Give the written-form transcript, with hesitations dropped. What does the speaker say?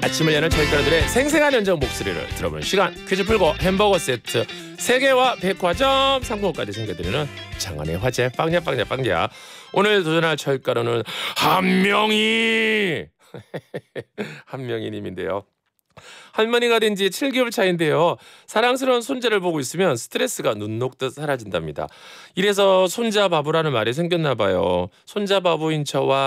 아침을 여는 철가루들의 생생한 현장 목소리를 들어보는 시간. 퀴즈 풀고 햄버거 세트 3개와 백화점 상품까지 챙겨드리는 장안의 화제 빵야. 오늘 도전할 철가루는 한명희 한명희님인데요. 할머니가 된 지 7개월 차인데요. 사랑스러운 손자를 보고 있으면 스트레스가 눈 녹듯 사라진답니다. 이래서 손자 바보라는 말이 생겼나 봐요. 손자 바보인 저와